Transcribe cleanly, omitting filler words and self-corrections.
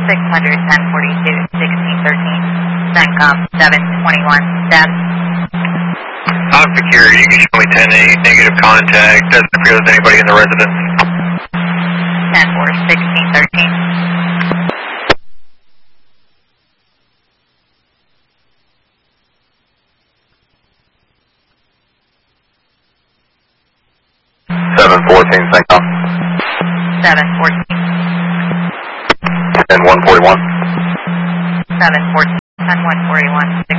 610-42-1613. CENTCOM 721. Status. Hog security, you can show me 10-8, negative contact. Doesn't appear there's anybody in the residence. 10-4-1613. CENTCOM. 714. 10-141. 714. 10-141.